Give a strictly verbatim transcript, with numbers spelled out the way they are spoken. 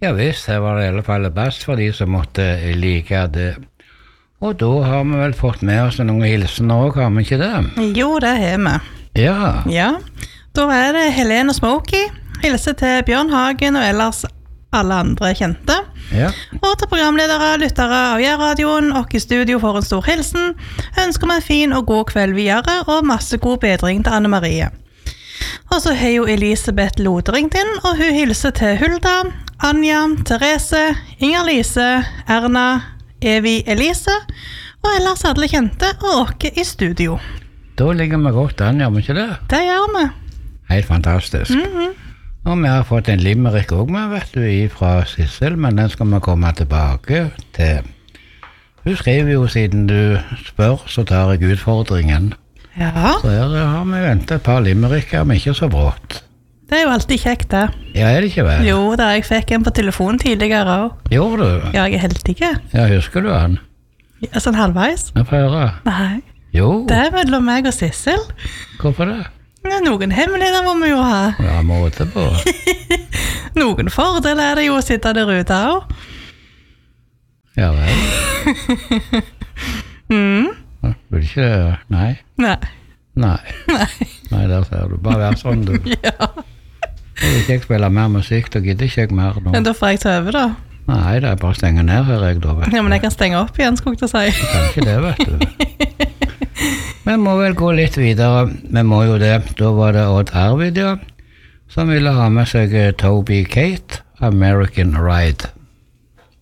Ja visst, her var det i alle fall best for de som måtte like det. Og da har vi vel fått med oss noen hilsener også, har vi ikke det? Jo, det har vi. Ja. Ja, da er det Helene Smokey, hilse til Bjørn Hagen og ellers alle andre kjente. Ja. Og til programledere, lyttere av J-radioen og i studio for en stor hilsen, ønsker vi en fin og god kveld videre og masse god bedring til Anne Marie. Og så har jo Elisabeth Lode ringt inn, og hun hilser til Hulda, Anja, Therese, Inger-Lise, Erna, Evi Elise, og ellers alle kjente og åke i studio. Da ligger vi godt an, gjør vi ikke det? Det gjør vi. Helt fantastisk. Mhm. Og vi har fått en limerick også med, vet du, fra Sissel, men den skal vi komme tilbake til. Hun skriver jo, siden du spør, så tar jeg utfordringen. Ja. Så her har vi ventet et par limericker, men ikke så brått. Det er jo alltid kjekt, det. Ja, er det ikke vel? Jo, da jeg fikk en på telefon tidligere også. Gjorde du? Ja, jeg er heldig. Ja, husker du han? Ja, sånn halvveis. Jeg får høre. Nei, Jo, det er mellom meg og Sissel. hvorfor det? Ja, noen hemmeligheter må vi jo ha. Ja, måte på. Noen fordeler er det jo å sitte der ute også. Ja vel. Mm. Vil ikke det? Nei. Nei. Nei. Nei. Nei, der ser du. Bare vær sånn, du. Ja. Vil ikke jeg spille mer musikk, da gidder ikke jeg mer nå. Men da får jeg ta over da. Nei, det er bare å stenge ned her, jeg da, vet du. Ja, men jeg kan stenge opp igjen, skulle jeg til å si. Kan ikke det, vet du. Vi må vel gå litt videre. Vi må jo det. Da var det Odd Arvid, ja, som ville ha med seg Toby Kate, American Ride.